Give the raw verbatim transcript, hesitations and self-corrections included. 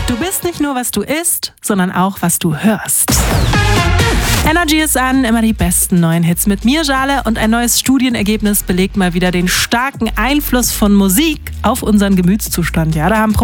Du bist nicht nur, was du isst, sondern auch, was du hörst. Energy ist an, immer die besten neuen Hits mit mir, Jale, und ein neues Studienergebnis belegt mal wieder den starken Einfluss von Musik auf unseren Gemütszustand. Ja, da haben